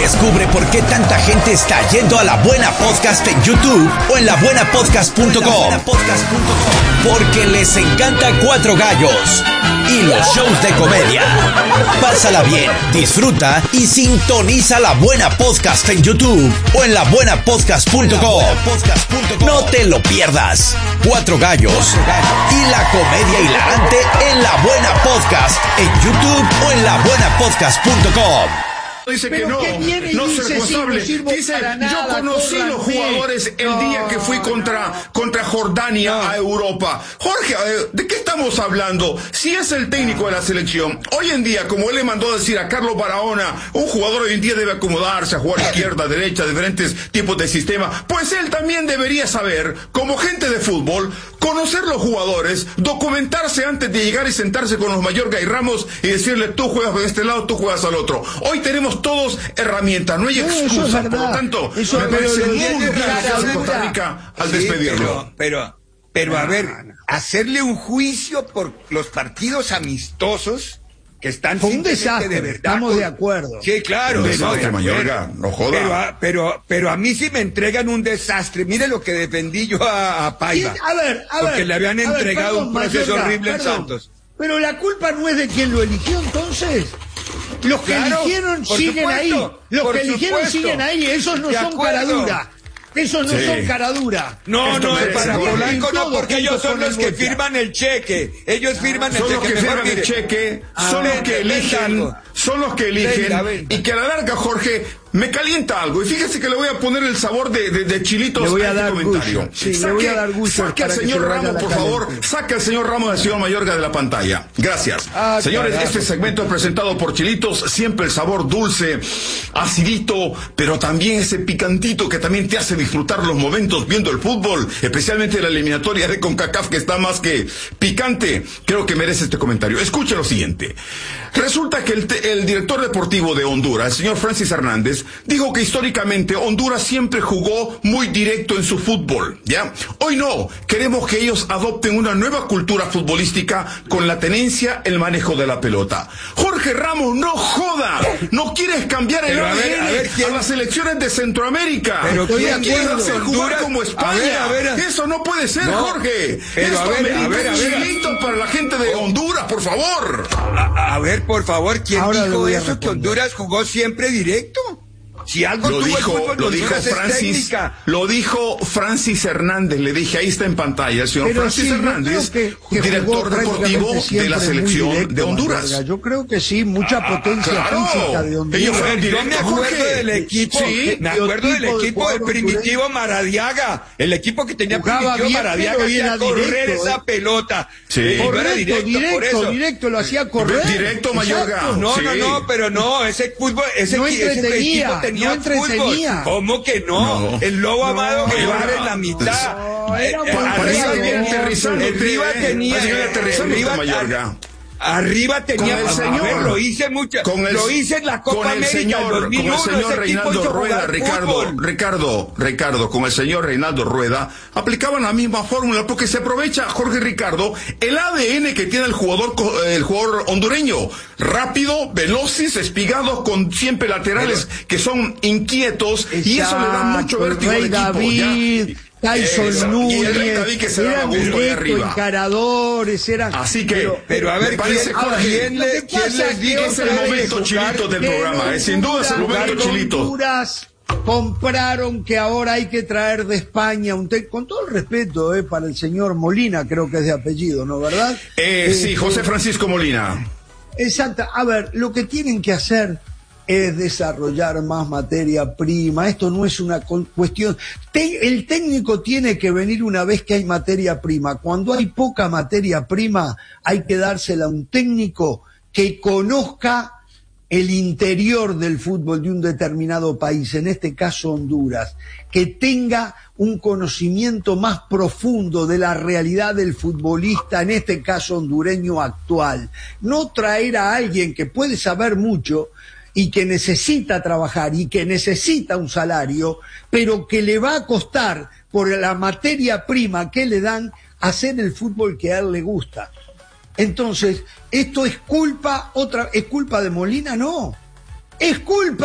Descubre por qué tanta gente está yendo a La Buena Podcast en YouTube o en labuenapodcast.com. Porque les encanta Cuatro Gallos y los shows de comedia. Pásala bien, disfruta y sintoniza La Buena Podcast en YouTube o en labuenapodcast.com. No te lo pierdas. Cuatro Gallos y la comedia hilarante en La Buena Podcast en YouTube o en labuenapodcast.com. Dice que no es responsable. Dice, yo conocí los jugadores el día que fui contra Jordania a Europa. Jorge, ¿de qué estamos hablando? Si es el técnico de la selección, hoy en día, como él le mandó a decir a Carlos Barahona, un jugador hoy en día debe acomodarse a jugar izquierda, derecha, diferentes tipos de sistema, pues él también debería saber, como gente de fútbol, conocer los jugadores, documentarse antes de llegar y sentarse con los Mayorga y Ramos y decirle, tú juegas de este lado, tú juegas al otro. Hoy tenemos todos herramientas, no hay excusa, por lo tanto, me parece muy grave Costa Rica al despedirlo. Pero a ver, hacerle un juicio por los partidos amistosos que están fue un desastre, de verdad. Estamos de acuerdo. Sí, claro. Mayorga, no joda. Pero a mí sí me entregan un desastre. Mire lo que defendí yo a Paiva. A ver. Porque le habían entregado un proceso horrible en Santos. Pero la culpa no es de quien lo eligió, entonces. Los que eligieron siguen ahí. Los que eligieron siguen ahí. Esos no son caradura. Esos no son caradura. No, es para Polanco, no, porque ellos son los que firman el cheque. Ellos firman el cheque. Son los que firman el cheque, son los que eligen. Y que a la larga, Jorge, me calienta algo. Y fíjese que le voy a poner el sabor de chilitos a este comentario. Le voy a dar gusto. Saque al señor Ramos, por favor. Saque al señor Ramos del señor Mayorga de la pantalla. Gracias. Señores, este segmento es presentado por Chilitos. Siempre el sabor dulce, acidito, pero también ese picantito que también te hace disfrutar los momentos viendo el fútbol, especialmente la eliminatoria de CONCACAF, que está más que picante. Creo que merece este comentario. Escuche lo siguiente. Resulta que el director deportivo de Honduras, el señor Francis Hernández, dijo que históricamente Honduras siempre jugó muy directo en su fútbol, ¿ya? Hoy no, queremos que ellos adopten una nueva cultura futbolística con la tenencia, el manejo de la pelota. Jorge Ramos, no joda, no quieres cambiar el ADN a las selecciones de Centroamérica. Pero quieres hacer jugar como España. A ver. Eso no puede ser, Jorge. Esto amerita chilitos para la gente de Honduras, por favor. A ver, por favor, ¿quién dijo eso? Que Honduras jugó siempre directo. Si algo lo dijo Francis Hernández, le dije, ahí está en pantalla, el señor Francis Hernández, que director deportivo de la selección de Honduras. Yo creo que sí, mucha potencia física de Honduras. Yo me acuerdo del equipo, de Primitivo Maradiaga, el equipo que tenía Primitivo Maradiaga, hacía correr esa pelota. Sí. Directo, lo hacía correr. Directo, Mayorga. No, pero no, ese fútbol, ese equipo tenía fútbol. ¿Cómo que no? El Lobo Amado Guevara en la mitad. Arriba tenía, lo hice mucho, lo hice en la Copa América en 2001, con el señor Reinaldo Rueda, Ricardo, con el señor Reinaldo Rueda, aplicaban la misma fórmula, porque se aprovecha, Jorge Ricardo, el ADN que tiene el jugador hondureño, rápido, veloces, espigados, con siempre laterales que son inquietos, y eso le da mucho vértigo al equipo. Tyson Núñez, eran directos, encaradores, eran... Así que, pero a ver, ¿quién les dijo es el momento chilito del programa? Sin duda es el momento chilito. Honduras compraron que ahora hay que traer de España con todo el respeto para el señor Molina, creo que es de apellido, ¿no, verdad? Sí, José Francisco Molina. Exacto. A ver, lo que tienen que hacer es desarrollar más materia prima. Esto no es una cuestión. El técnico tiene que venir una vez que hay materia prima. Cuando hay poca materia prima, hay que dársela a un técnico que conozca el interior del fútbol de un determinado país, en este caso Honduras, que tenga un conocimiento más profundo de la realidad del futbolista, en este caso hondureño actual. No traer a alguien que puede saber mucho y que necesita trabajar y que necesita un salario, pero que le va a costar, por la materia prima que le dan, hacer el fútbol que a él le gusta. Entonces, ¿esto es culpa de Molina? No, es culpa